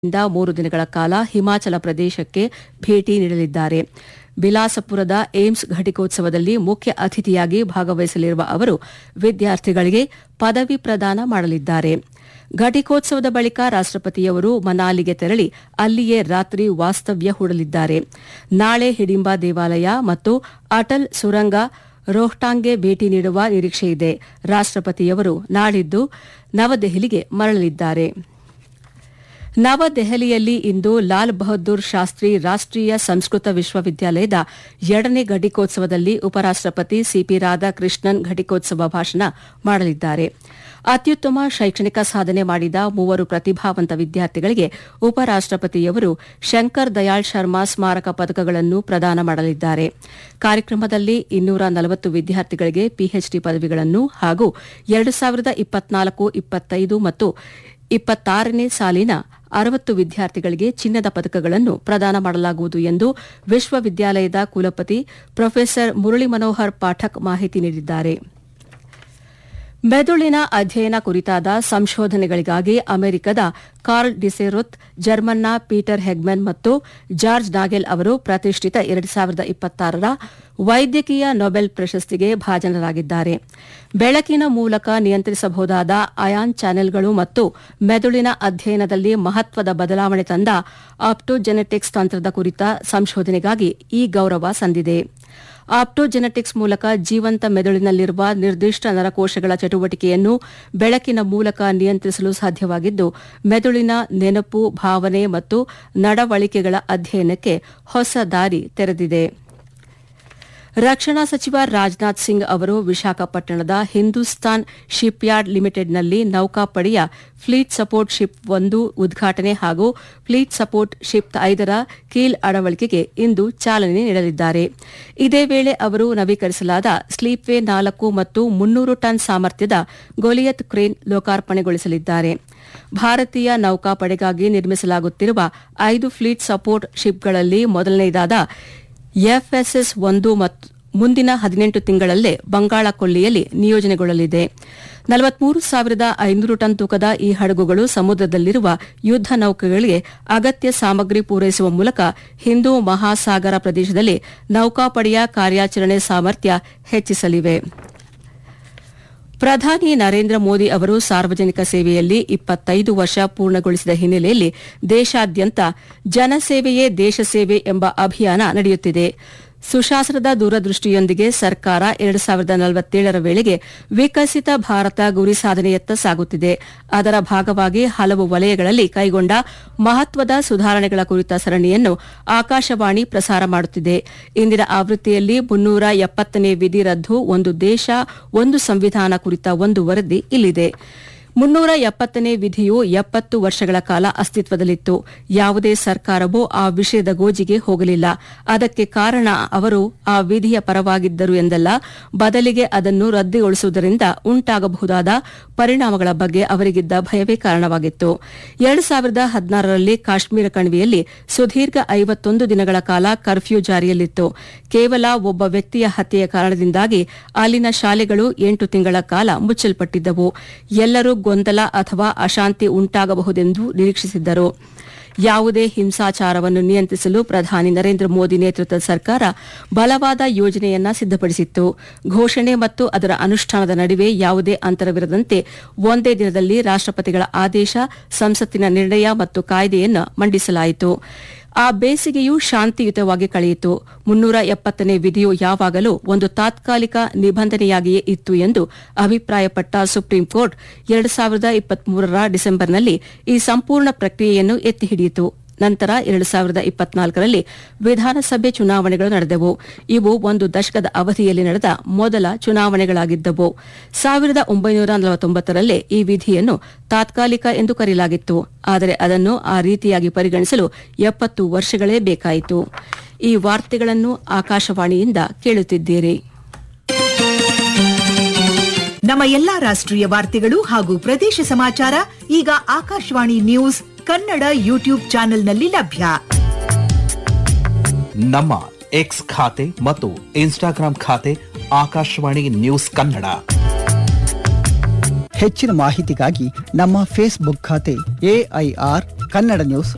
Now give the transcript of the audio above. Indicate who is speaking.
Speaker 1: ಇಂದ 3 ದಿನಗಳ ಕಾಲ ಹಿಮಾಚಲ ಪ್ರದೇಶಕ್ಕೆ ಭೇಟಿ ನೀಡಲಿದ್ದಾರೆ. ಬಿಲಾಸಪುರದ ಏಮ್ಸ್ ಘಟಿಕೋತ್ಸವದಲ್ಲಿ ಮುಖ್ಯ ಅತಿಥಿಯಾಗಿ ಭಾಗವಹಿಸಲಿರುವ ಅವರು ವಿದ್ಯಾರ್ಥಿಗಳಿಗೆ ಪದವಿ ಪ್ರದಾನ ಮಾಡಲಿದ್ದಾರೆ. ಘಟಿಕೋತ್ಸವದ ಬಳಿಕ ರಾಷ್ಟಪತಿಯವರು ಮನಾಲಿಗೆ ತೆರಳಿ ಅಲ್ಲಿಯೇ ರಾತ್ರಿ ವಾಸ್ತವ್ಯ ಹೂಡಲಿದ್ದಾರೆ. ನಾಳೆ ಹಿಡಿಂಬಾ ದೇವಾಲಯ ಮತ್ತು ಅಟಲ್ ಸುರಂಗ ರೋಹ್ಟಾಂಗ್ಗೆ ಭೇಟಿ ನೀಡುವ ನಿರೀಕ್ಷೆಯಿದೆ. ರಾಷ್ಟಪತಿಯವರು ನಾಡಿದ್ದು ನವದೆಹಲಿಗೆ ಮರಳಲಿದ್ದಾರೆ. ನವದೆಹಲಿಯಲ್ಲಿ ಇಂದು ಲಾಲ್ ಬಹದ್ದೂರ್ ಶಾಸ್ತ್ರಿ ರಾಷ್ಟೀಯ ಸಂಸ್ಕೃತ ವಿಶ್ವವಿದ್ಯಾಲಯದ 2ನೇ ಘಟಿಕೋತ್ಸವದಲ್ಲಿ ಉಪರಾಷ್ಟಪತಿ ಸಿಪಿ ರಾಧಾಕೃಷ್ಣನ್ ಘಟಿಕೋತ್ಸವ ಭಾಷಣ ಮಾಡಲಿದ್ದಾರೆ. ಅತ್ಯುತ್ತಮ ಶೈಕ್ಷಣಿಕ ಸಾಧನೆ ಮಾಡಿದ 3 ಪ್ರತಿಭಾವಂತ ವಿದ್ಯಾರ್ಥಿಗಳಿಗೆ ಉಪರಾಷ್ಟಪತಿಯವರು ಶಂಕರ್ ದಯಾಳ್ ಶರ್ಮಾ ಸ್ಮಾರಕ ಪದಕಗಳನ್ನು ಪ್ರದಾನ ಮಾಡಲಿದ್ದಾರೆ. ಕಾರ್ಯಕ್ರಮದಲ್ಲಿ 240 ವಿದ್ಯಾರ್ಥಿಗಳಿಗೆ ಪಿಎಚ್ಡಿ ಪದವಿಗಳನ್ನು ಹಾಗೂ 2024-25 ಮತ್ತು 26ನೇ ಸಾಲಿನ 60 ವಿದ್ಯಾರ್ಥಿಗಳಿಗೆ ಚಿನ್ನದ ಪದಕಗಳನ್ನು ಪ್ರದಾನ ಮಾಡಲಾಗುವುದು ಎಂದು ವಿಶ್ವವಿದ್ಯಾಲಯದ ಕುಲಪತಿ ಪ್ರೊಫೆಸರ್ ಮುರಳಿ ಮನೋಹರ್ ಪಾಠಕ್ ಮಾಹಿತಿ ನೀಡಿದ್ದಾರೆ. ಮೆದುಳಿನ ಅಧ್ಯಯನ ಕುರಿತಾದ ಸಂಶೋಧನೆಗಳಿಗಾಗಿ ಅಮೆರಿಕದ ಕಾರ್ಲ್ ಡಿಸೆರುತ್, ಜರ್ಮನ್ನ ಪೀಟರ್ ಹೆಗ್ಮನ್ ಮತ್ತು ಜಾರ್ಜ್ ನಾಗೆಲ್ ಅವರು ಪ್ರತಿಷ್ಠಿತ 2026ರ ವೈದ್ಯಕೀಯ ನೊಬೆಲ್ ಪ್ರಶಸ್ತಿಗೆ ಭಾಜನರಾಗಿದ್ದಾರೆ. ಬೆಳಕಿನ ಮೂಲಕ ನಿಯಂತ್ರಿಸಬಹುದಾದ ಅಯಾನ್ ಚಾನೆಲ್ಗಳು ಮತ್ತು ಮೆದುಳಿನ ಅಧ್ಯಯನದಲ್ಲಿ ಮಹತ್ವದ ಬದಲಾವಣೆ ತಂದ ಆಪ್ಟೋಜೆನೆಟಿಕ್ಸ್ ತಂತ್ರದ ಕುರಿತ ಸಂಶೋಧನೆಗಾಗಿ ಈ ಗೌರವ ಸಂದಿದೆ. ಆಪ್ಟೋಜೆನೆಟಿಕ್ಸ್ ಮೂಲಕ ಜೀವಂತ ಮೆದುಳಿನಲ್ಲಿರುವ ನಿರ್ದಿಷ್ಟ ನರಕೋಶಗಳ ಚಟುವಟಿಕೆಯನ್ನು ಬೆಳಕಿನ ಮೂಲಕ ನಿಯಂತ್ರಿಸಲು ಸಾಧ್ಯವಾಗಿದ್ದು, ಮೆದುಳಿನ ನೆನಪು, ಭಾವನೆ ಮತ್ತು ನಡವಳಿಕೆಗಳ ಅಧ್ಯಯನಕ್ಕೆ ಹೊಸ ದಾರಿ ತೆರೆದಿದೆ. ರಕ್ಷಣಾ ಸಚಿವ ರಾಜನಾಥ್ ಸಿಂಗ್ ಅವರು ವಿಶಾಖಪಟ್ಟಣದ ಹಿಂದೂಸ್ತಾನ್ ಶಿಪ್ಯಾರ್ಡ್ ಲಿಮಿಟೆಡ್ನಲ್ಲಿ ನೌಕಾಪಡೆಯ ಫ್ಲೀಟ್ ಸಪೋರ್ಟ್ ಶಿಪ್ 1 ಉದ್ಘಾಟನೆ ಹಾಗೂ ಫ್ಲೀಟ್ ಸಪೋರ್ಟ್ ಶಿಪ್ 5ರ ಕೀಲ್ ಅಳವಡಿಕೆಗೆ ಇಂದು ಚಾಲನೆ ನೀಡಲಿದ್ದಾರೆ. ಇದೇ ವೇಳೆ ಅವರು ನವೀಕರಿಸಲಾದ ಸ್ಲೀಪ್ವೇ 4 ಮತ್ತು 300 ಟನ್ ಸಾಮರ್ಥ್ಯದ ಗೊಲಿಯತ್ ಕ್ರೇನ್ ಲೋಕಾರ್ಪಣೆಗೊಳಿಸಲಿದ್ದಾರೆ. ಭಾರತೀಯ ನೌಕಾಪಡೆಗಾಗಿ ನಿರ್ಮಿಸಲಾಗುತ್ತಿರುವ 5 ಫ್ಲೀಟ್ ಸಪೋರ್ಟ್ ಶಿಪ್ಗಳಲ್ಲಿ ಮೊದಲನೆಯದಾದ ಎಫ್ಎಸ್ಎಸ್ 1 ಮುಂದಿನ 18 ತಿಂಗಳಲ್ಲೇ ಬಂಗಾಳ ಕೊಲ್ಲಿಯಲ್ಲಿ ನಿಯೋಜನೆಗೊಳ್ಳಲಿದೆ. 43,500 ಟನ್ ತೂಕದ ಈ ಹಡಗುಗಳು ಸಮುದ್ರದಲ್ಲಿರುವ ಯುದ್ದ ನೌಕೆಗಳಿಗೆ ಅಗತ್ಯ ಸಾಮಗ್ರಿ ಪೂರೈಸುವ ಮೂಲಕ ಹಿಂದೂ ಮಹಾಸಾಗರ ಪ್ರದೇಶದಲ್ಲಿ ನೌಕಾಪಡೆಯ ಕಾರ್ಯಾಚರಣೆ ಸಾಮರ್ಥ್ಯ ಹೆಚ್ಚಿಸಲಿವೆ. ಪ್ರಧಾನಿ ನರೇಂದ್ರ ಮೋದಿ ಅವರು ಸಾರ್ವಜನಿಕ ಸೇವೆಯಲ್ಲಿ 25 ವರ್ಷ ಪೂರ್ಣಗೊಳಿಸಿದ ಹಿನ್ನೆಲೆಯಲ್ಲಿ ದೇಶಾದ್ಯಂತ ಜನಸೇವೆಯೇ ದೇಶ ಸೇವೆ ಎಂಬ ಅಭಿಯಾನ ನಡೆಯುತ್ತಿದೆ. ಸುಶಾಸನದ ದೂರದೃಷ್ಟಿಯೊಂದಿಗೆ ಸರ್ಕಾರ 2047ರ ವೇಳೆಗೆ ವಿಕಸಿತ ಭಾರತ ಗುರಿ ಸಾಧನೆಯತ್ತ ಸಾಗುತ್ತಿದೆ. ಅದರ ಭಾಗವಾಗಿ ಹಲವು ವಲಯಗಳಲ್ಲಿ ಕೈಗೊಂಡ ಮಹತ್ವದ ಸುಧಾರಣೆಗಳ ಕುರಿತ ಸರಣಿಯನ್ನು ಆಕಾಶವಾಣಿ ಪ್ರಸಾರ ಮಾಡುತ್ತಿದೆ. ಇಂದಿನ ಆವೃತ್ತಿಯಲ್ಲಿ 370ನೇ ವಿಧಿ ರದ್ದು, ಒಂದು ದೇಶ ಒಂದು ಸಂವಿಧಾನ ಕುರಿತ ಒಂದು ವರದಿ ಇಲ್ಲಿದೆ. 370ನೇ ವಿಧಿಯು 70 ವರ್ಷಗಳ ಕಾಲ ಅಸ್ತಿತ್ವದಲ್ಲಿತ್ತು. ಯಾವುದೇ ಸರ್ಕಾರವೂ ಆ ವಿಷಯದ ಗೋಜಿಗೆ ಹೋಗಲಿಲ್ಲ. ಅದಕ್ಕೆ ಕಾರಣ ಅವರು ಆ ವಿಧಿಯ ಪರವಾಗಿದ್ದರು ಎಂದಲ್ಲ, ಬದಲಿಗೆ ಅದನ್ನು ರದ್ದುಗೊಳಿಸುವುದರಿಂದ ಉಂಟಾಗಬಹುದಾದ ಪರಿಣಾಮಗಳ ಬಗ್ಗೆ ಅವರಿಗಿದ್ದ ಭಯವೇ ಕಾರಣವಾಗಿತ್ತು. 2016ರಲ್ಲಿ ಕಾಶ್ಮೀರ ಕಣಿವೆಯಲ್ಲಿ ಸುದೀರ್ಘ 51 ದಿನಗಳ ಕಾಲ ಕರ್ಫ್ಯೂ ಜಾರಿಯಲ್ಲಿತ್ತು. ಕೇವಲ ಒಬ್ಬ ವ್ಯಕ್ತಿಯ ಹತ್ಯೆಯ ಕಾರಣದಿಂದಾಗಿ ಅಲ್ಲಿನ ಶಾಲೆಗಳು 8 ತಿಂಗಳ ಕಾಲ ಮುಚ್ಚಲ್ಪಟ್ಟಿದ್ದವು. ಎಲ್ಲರೂ ಗೊಂದಲ ಅಥವಾ ಅಶಾಂತಿ ಉಂಟಾಗಬಹುದೆಂದು ನಿರೀಕ್ಷಿಸಿದ್ದರು. ಯಾವುದೇ ಹಿಂಸಾಚಾರವನ್ನು ನಿಯಂತ್ರಿಸಲು ಪ್ರಧಾನಿ ನರೇಂದ್ರ ಮೋದಿ ನೇತೃತ್ವದ ಸರ್ಕಾರ ಬಲವಾದ ಯೋಜನೆಯನ್ನ ಸಿದ್ದಪಡಿಸಿತ್ತು. ಘೋಷಣೆ ಮತ್ತು ಅದರ ಅನುಷ್ಠಾನದ ನಡುವೆ ಯಾವುದೇ ಅಂತರವಿರದಂತೆ ಒಂದೇ ದಿನದಲ್ಲಿ ರಾಷ್ಟಪತಿಗಳ ಆದೇಶ, ಸಂಸತ್ತಿನ ನಿರ್ಣಯ ಮತ್ತು ಕಾಯ್ದೆಯನ್ನು ಮಂಡಿಸಲಾಯಿತು. ಆ ಬೇಸಿಗೆಯು ಶಾಂತಿಯುತವಾಗಿ ಕಳೆಯಿತು. 370ನೇ ವಿಧಿಯು ಯಾವಾಗಲೂ ಒಂದು ತಾತ್ಕಾಲಿಕ ನಿಬಂಧನೆಯಾಗಿಯೇ ಇತ್ತು ಎಂದು ಅಭಿಪ್ರಾಯಪಟ್ಟ ಸುಪ್ರೀಂ ಕೋರ್ಟ್ 2023ರ ಡಿಸೆಂಬರ್ನಲ್ಲಿ ಈ ಸಂಪೂರ್ಣ ಪ್ರಕ್ರಿಯೆಯನ್ನು ಎತ್ತಿಹಿಡಿಯಿತು. ನಂತರ 2024ರಲ್ಲಿ ವಿಧಾನಸಭೆ ಚುನಾವಣೆಗಳು ನಡೆದವು. ಇವು ಒಂದು ದಶಕದ ಅವಧಿಯಲ್ಲಿ ನಡೆದ ಮೊದಲ ಚುನಾವಣೆಗಳಾಗಿದ್ದವು. 1949ರಲ್ಲೇ ಈ ವಿಧಿಯನ್ನು ತಾತ್ಕಾಲಿಕ ಎಂದು ಕರೆಯಲಾಗಿತ್ತು. ಆದರೆ ಅದನ್ನು ಆ ರೀತಿಯಾಗಿ ಪರಿಗಣಿಸಲು 70 ವರ್ಷಗಳೇ ಬೇಕಾಯಿತು. ಈ ವಾರ್ತೆಗಳನ್ನು ಆಕಾಶವಾಣಿಯಿಂದ ಕೇಳುತ್ತಿದ್ದೀರಿ.
Speaker 2: ನಮ್ಮ ಎಲ್ಲಾ ರಾಷ್ಟ್ರೀಯ ವಾರ್ತೆಗಳು ಹಾಗೂ ಪ್ರದೇಶ ಸಮಾಚಾರ ಈಗ ಆಕಾಶವಾಣಿ ನ್ಯೂಸ್ ಕನ್ನಡ ಯೂಟ್ಯೂಬ್ ಚಾನೆಲ್ನಲ್ಲಿ ಲಭ್ಯ.
Speaker 3: ನಮ್ಮ ಎಕ್ಸ್ ಖಾತೆ ಮತ್ತು ಇನ್ಸ್ಟಾಗ್ರಾಂ ಖಾತೆ ಆಕಾಶವಾಣಿ ನ್ಯೂಸ್ ಕನ್ನಡ.
Speaker 4: ಹೆಚ್ಚಿನ ಮಾಹಿತಿಗಾಗಿ ನಮ್ಮ ಫೇಸ್ಬುಕ್ ಖಾತೆ AIR ಕನ್ನಡ ನ್ಯೂಸ್